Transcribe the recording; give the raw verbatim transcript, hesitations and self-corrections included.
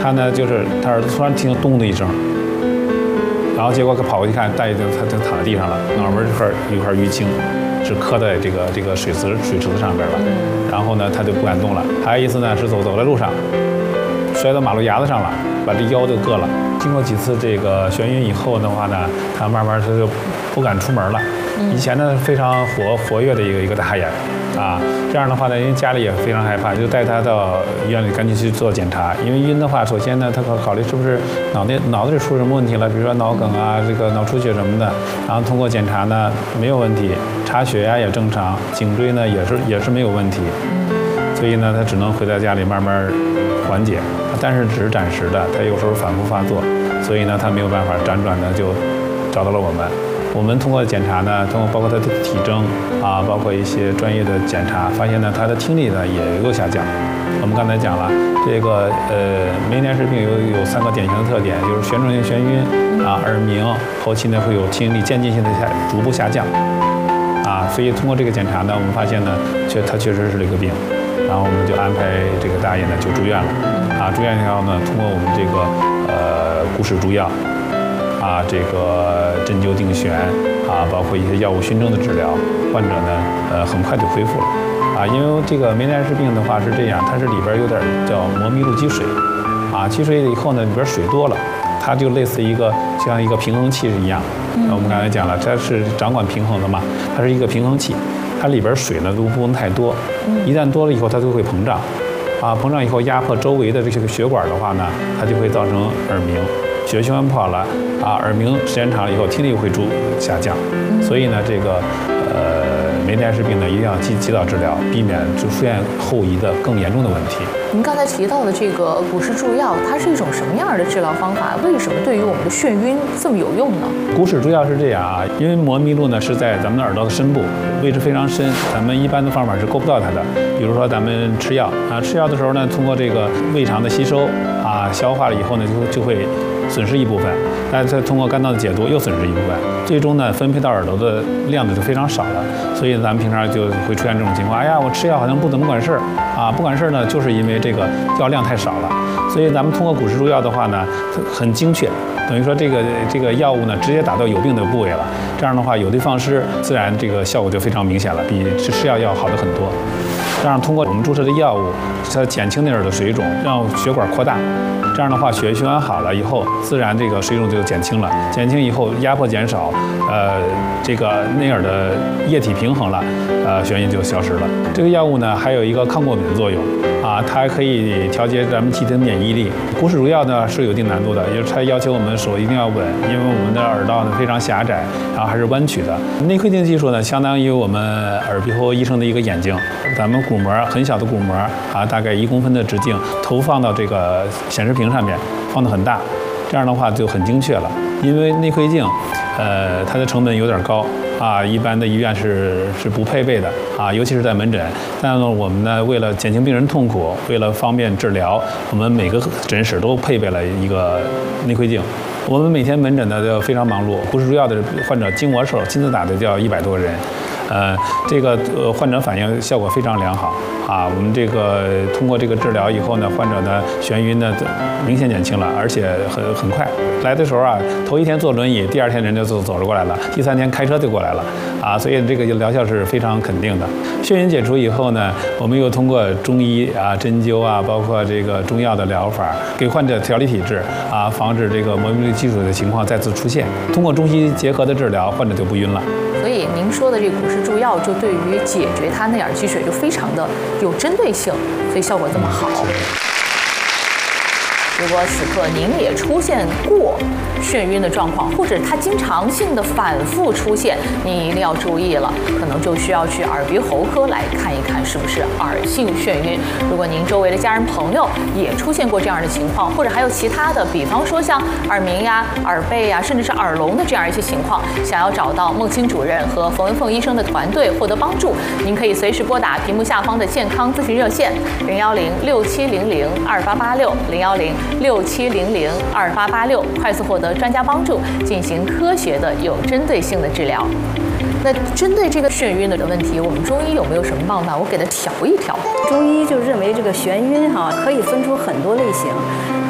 他呢就是他耳朵突然听咚的一声，然后结果他跑过去看，大爷就他就躺在地上了，脑门这块有一块淤青，是磕在这个这个水池水池子上边了。然后呢，他就不敢动了。还有一次呢，是走走在路上，摔到马路牙子上了，把这腰就硌了。经过几次这个眩晕以后的话呢，他慢慢他就不敢出门了。以前呢非常活活跃的一个一个大爷，啊，这样的话呢，因为家里也非常害怕，就带他到医院里赶紧去做检查。因为晕的话，首先呢，他考考虑是不是脑袋脑子里出什么问题了，比如说脑梗啊，这个脑出血什么的。然后通过检查呢没有问题，查血压也正常，颈椎呢也是也是没有问题。所以呢，他只能回到家里慢慢缓解，但是只是暂时的，他有时候反复发作，所以呢，他没有办法，辗转呢就找到了我们。我们通过检查呢，通过包括他的体征啊，包括一些专业的检查，发现呢他的听力呢也有下降。我们刚才讲了，这个呃梅尼埃氏病有有三个典型的特点，就是旋转性眩晕啊、耳鸣，后期呢会有听力渐进性的下逐步下降啊。所以通过这个检查呢，我们发现呢，确他确实是这个病，然后我们就安排这个大爷呢就住院了啊。住院以后呢，通过我们这个呃固始注药。啊，这个针灸定旋啊，包括一些药物熏蒸的治疗，患者呢，呃，很快就恢复了。啊，因为这个梅尼埃氏病的话是这样，它是里边有点叫膜密度积水，啊，积水以后呢，里边水多了，它就类似一个像一个平衡器一样。嗯、我们刚才讲了，它是掌管平衡的嘛，它是一个平衡器，它里边水呢都不能太多，一旦多了以后，它就会膨胀，啊，膨胀以后压迫周围的这些个血管的话呢，它就会造成耳鸣。血液循环不好了啊，耳鸣时间长了以后，听力会逐下降。所以呢，这个呃梅尼埃氏病呢，一定要及及早治疗，避免就出现后遗的更严重的问题。 您刚才提到的这个固始注药，它是一种什么样的治疗方法？为什么对于我们的眩晕这么有用呢？ 固始注药是这样啊，因为膜密度呢是在咱们的耳朵的深部，位置非常深，咱们一般的方法是够不到它的。比如说咱们吃药啊，吃药的时候呢，通过这个胃肠的吸收啊，消化了以后呢，就就会损失一部分，但再通过肝脏的解毒又损失一部分，最终呢分配到耳朵的量呢就非常少了。所以咱们平常就会出现这种情况，哎呀，我吃药好像不怎么管事儿啊，不管事儿呢，就是因为这个药量太少了。所以咱们通过固始注药的话呢，很精确，等于说这个这个药物呢直接打到有病的部位了，这样的话有的放矢，自然这个效果就非常明显了，比吃吃药要好的很多。这样通过我们注射的药物，它减轻内耳的水肿，让血管扩大。这样的话，血液循环好了以后，自然这个水肿就减轻了。减轻以后，压迫减少，呃，这个内耳的液体平衡了，呃，眩晕就消失了。这个药物呢，还有一个抗过敏的作用啊，它还可以调节咱们机体的免疫力。固始注药呢是有一定难度的，也就是它要求我们手一定要稳，因为我们的耳道呢非常狭窄，然后还是弯曲的。内窥镜技术呢，相当于我们耳鼻喉医生的一个眼睛，咱们鼓膜很小的鼓膜啊，大概一公分的直径，投放到这个显示屏上面，放得很大，这样的话就很精确了。因为内窥镜，呃，它的成本有点高啊，一般的医院是是不配备的啊，尤其是在门诊。但是我们呢，为了减轻病人痛苦，为了方便治疗，我们每个诊室都配备了一个内窥镜。我们每天门诊呢都非常忙碌，固始注药的患者经我手亲自打的就要一百多人。呃，这个呃患者反应效果非常良好啊。我们这个通过这个治疗以后呢，患者呢眩晕呢明显减轻了，而且很很快。来的时候啊，头一天坐轮椅，第二天人就走走着过来了，第三天开车就过来了啊。所以这个疗效是非常肯定的。眩晕解除以后呢，我们又通过中医啊、针灸啊，包括这个中药的疗法，给患者调理体质啊，防止这个膜密度积水的情况再次出现。通过中西结合的治疗，患者就不晕了。 所以您说的这个固始注药，就对于解决它内耳积水就非常的有针对性，所以效果这么好。如果此刻您也出现过眩晕的状况，或者它经常性的反复出现，您一定要注意了，可能就需要去耳鼻喉科来看一看是不是耳性眩晕。如果您周围的家人朋友也出现过这样的情况，或者还有其他的，比方说像耳鸣呀、耳背呀，甚至是耳聋的这样一些情况，想要找到孟青主任和冯文凤医生的团队获得帮助，您可以随时拨打屏幕下方的健康咨询热线零幺零六七零零二八八六零幺零六七零零二八八六，快速获得专家帮助，进行科学的、有针对性的治疗。那针对这个眩晕的问题，我们中医有没有什么办法？我给它调一调。 中医就认为这个眩晕哈、啊，可以分出很多类型。